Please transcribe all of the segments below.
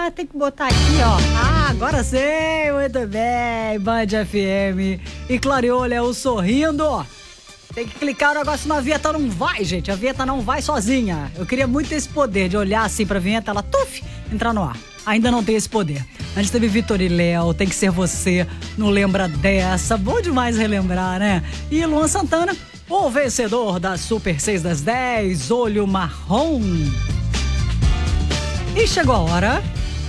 tem que botar aqui, ó. Ah, agora sim, muito bem. Band FM. E clareou, é o sorrindo. Tem que clicar o negócio na vinheta, não vai, gente. A vinheta não vai sozinha. Eu queria muito ter esse poder de olhar assim pra vinheta, ela, tuf, entrar no ar. Ainda não tem esse poder. Antes teve Vitor e Léo, Tem Que Ser Você, não lembra dessa. Bom demais relembrar, né? E Luan Santana, o vencedor da Super 6 das 10, Olho Marrom. E chegou a hora.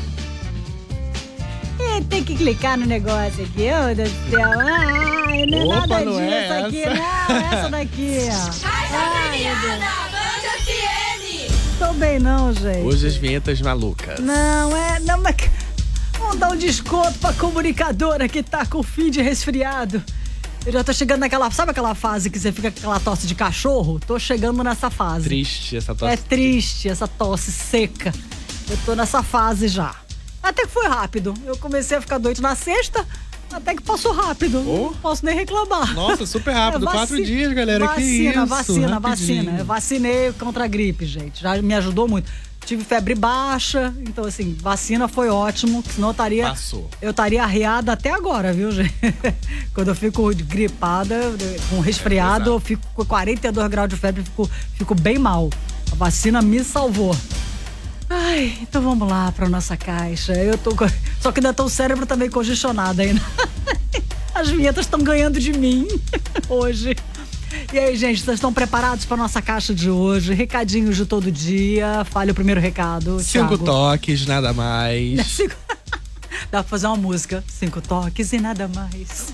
E tem que clicar no negócio aqui, meu Deus do céu. Ai, não é Opa, nada não disso é aqui, essa. não. Essa daqui, ó. Ai, meu Deus. Band FM. Tô bem não, gente. Hoje as vinhetas malucas. Não, mas vamos dar um desconto pra comunicadora que tá com fim de resfriado. Eu já tô chegando naquela, sabe aquela fase que você fica com aquela tosse de cachorro? Tô chegando nessa fase. Triste essa tosse. É triste essa tosse seca. Eu tô nessa fase já. Até que foi rápido. Eu comecei a ficar doente na sexta, até que passou rápido. Não posso nem reclamar. Nossa, super rápido. 4 dias, galera. Vacina, que isso? vacina. Rapidinho. Eu vacinei contra a gripe, gente. Já me ajudou muito. Tive febre baixa, então assim, vacina foi ótimo, senão eu estaria arreada até agora, viu, gente? Quando eu fico gripada, com resfriado, eu fico com 42 graus de febre, fico bem mal. A vacina me salvou. Ai, então vamos lá pra nossa caixa. Só que ainda tô o cérebro também congestionado ainda. As vinhetas estão ganhando de mim hoje. E aí, gente, vocês estão preparados para nossa caixa de hoje? Recadinhos de todo dia. Fale o primeiro recado, 5 Thiago. toques, nada mais. Dá pra fazer uma música. 5 toques e nada mais.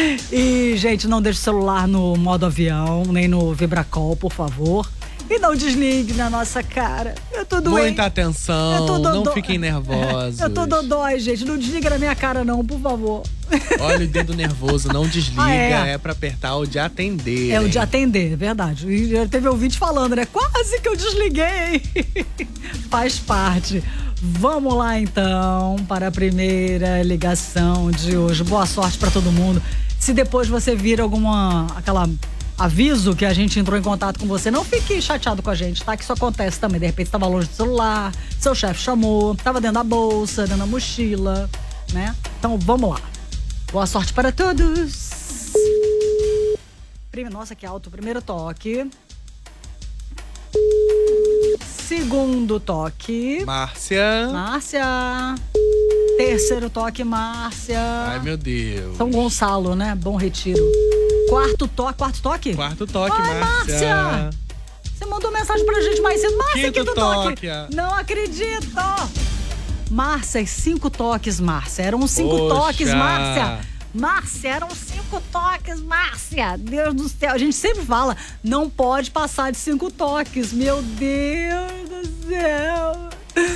E, gente, não deixe o celular no modo avião, nem no vibracol, por favor. E não desligue na nossa cara. Eu tô doente. Muita atenção, não fiquem nervosos. Eu tô dodói, gente. Não desliga na minha cara, não, por favor. Olha o dedo nervoso, não desliga, é pra apertar o de atender. É o de atender, é verdade. E já teve ouvinte falando, né? Quase que eu desliguei. Faz parte. Vamos lá, então, para a primeira ligação de hoje. Boa sorte pra todo mundo. Se depois você vir aquela aviso que a gente entrou em contato com você, não fique chateado com a gente, tá? Que isso acontece também. De repente você tava longe do celular, seu chefe chamou, tava dentro da bolsa, dentro da mochila, né? Então vamos lá. Boa sorte para todos. Nossa, que alto. Primeiro toque. Segundo toque. Márcia. Terceiro toque, Márcia. Ai, meu Deus. São Gonçalo, né? Bom Retiro. Quarto toque? Quarto toque, Ai, Márcia. Você mandou mensagem pra gente mais cedo. Márcia, quinto toque. toque. Não acredito. Márcia, 5 toques, Márcia. Eram 5 toques, Márcia. Márcia, eram 5 toques, Márcia. Deus do céu. A gente sempre fala, não pode passar de 5 toques. Meu Deus do céu.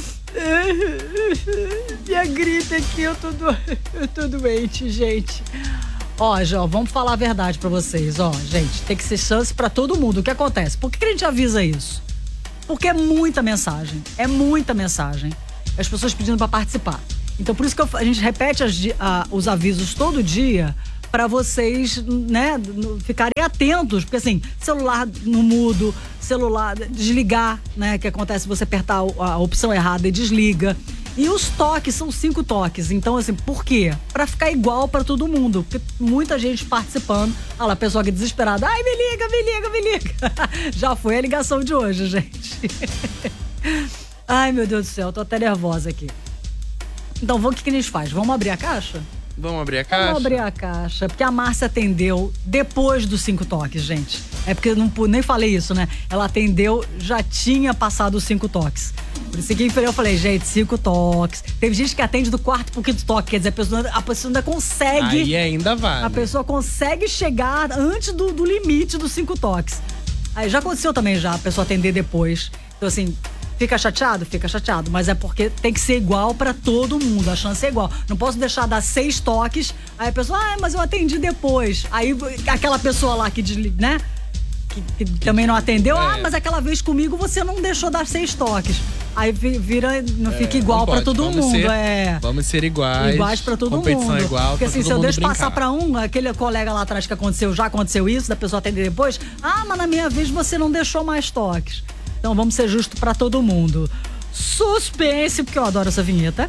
Minha gripe aqui, eu tô doente, gente. Ó, vamos falar a verdade pra vocês. Ó, gente, tem que ser chance pra todo mundo. O que acontece? Por que a gente avisa isso? Porque é muita mensagem. As pessoas pedindo pra participar. Então, por isso que a gente repete os avisos todo dia pra vocês, né, ficarem atentos. Porque assim, celular no mudo, celular desligar, né, que acontece você apertar a opção errada e desliga. E os toques são 5 toques. Então, assim, por quê? Pra ficar igual pra todo mundo. Porque muita gente participando. Olha lá, a pessoa que é desesperada. Ai, me liga. Já foi a ligação de hoje, gente. Ai, meu Deus do céu, tô até nervosa aqui. Então, o que a gente faz? Vamos abrir a caixa? Vamos abrir a caixa? Vamos abrir a caixa, porque a Márcia atendeu depois dos 5 toques, gente. É porque eu nem falei isso, né? Ela atendeu, já tinha passado os 5 toques. Por isso que eu falei, gente, 5 toques. Teve gente que atende do 4º pro 5º toque, quer dizer, a pessoa ainda consegue. Aí ainda vale. A pessoa consegue chegar antes do limite dos 5 toques. Aí já aconteceu também a pessoa atender depois. Então assim, fica chateado? Fica chateado, mas é porque tem que ser igual pra todo mundo, a chance é igual. Não posso deixar dar 6 toques, aí a pessoa, mas eu atendi depois. Aí aquela pessoa lá que desliga, né? Que também não atendeu, mas aquela vez comigo você não deixou dar 6 toques. Aí não fica igual pra todo mundo. Vamos ser iguais. Iguais pra todo mundo. Competição igual. Porque assim, se eu deixo passar pra aquele colega lá atrás que já aconteceu isso, da pessoa atender depois. Mas na minha vez você não deixou mais toques. Então vamos ser justos pra todo mundo. Suspense, porque eu adoro essa vinheta.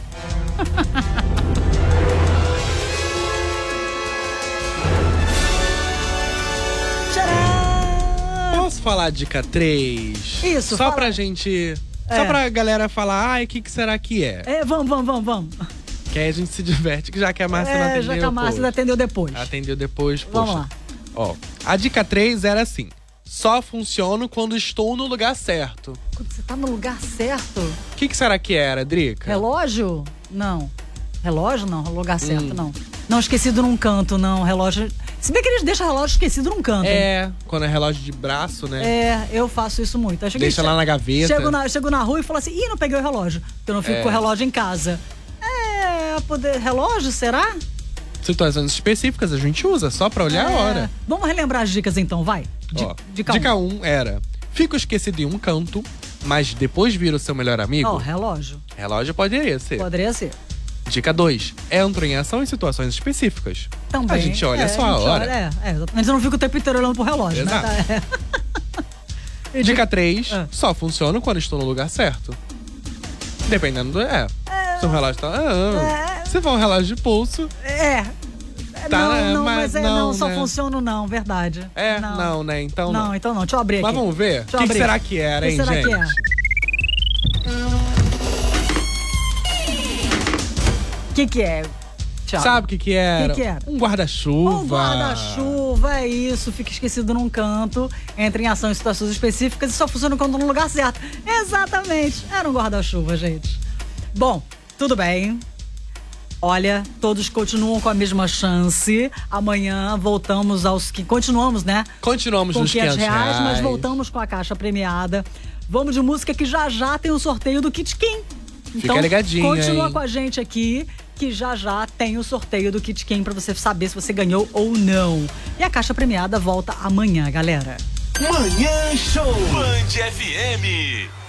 Tcharam! Posso falar dica 3? Isso, Só fala. pra gente... Só pra galera falar, ai, o que será que é? Vamos. Que aí a gente se diverte, que já que a Márcia não atendeu. Já que a Márcia atendeu depois. Atendeu depois, poxa. Vamos lá. Ó, a dica 3 era assim: só funciono quando estou no lugar certo. Quando você tá no lugar certo. O que será que era, Drica? Relógio? Não. Relógio não, lugar certo, não. Não, esquecido num canto, não. Relógio. Se bem que eles deixam relógio esquecido num canto. É, quando é relógio de braço, né? É, eu faço isso muito. Eu Deixa lá na gaveta. Chego na rua e falo assim, ih, não peguei o relógio. Porque eu não fico com o relógio em casa. Relógio, será? Situações específicas a gente usa, só pra olhar a hora. Vamos relembrar as dicas então, vai. Ó, Dica dica 1 era: fico esquecido em um canto, mas depois vira o seu melhor amigo. Ó, relógio. Relógio poderia ser. Poderia ser. Dica 2: entro em ação em situações específicas. Também. A gente olha só a hora. Exatamente. Eu não fico o tempo inteiro olhando pro relógio, Exato. né? Dica 3: só funciona quando estou no lugar certo. Dependendo do. Se um relógio tá. Se for um relógio de pulso. Tá, mas não, só né? funciona não, verdade. Não, né? Então não. Então não, deixa eu abrir aqui. Mas vamos ver? O que será que era, hein, será gente? que é? O que é? Thiago? Sabe o que era? O que era? Um guarda-chuva. Um guarda-chuva, é isso. Fica esquecido num canto, entra em ação em situações específicas e só funciona quando tá no lugar certo. Exatamente. Era um guarda-chuva, gente. Bom, tudo bem. Olha, todos continuam com a mesma chance. Amanhã voltamos aos que... Continuamos, né? Continuamos com nos R$500. Mas voltamos com a caixa premiada. Vamos de música que já tem o sorteio do Kit Kim. Então, fica ligadinho, continua hein? com a gente aqui, que já tem o sorteio do Kit Kim pra você saber se você ganhou ou não. E a caixa premiada volta amanhã, galera. Manhã Show Band FM.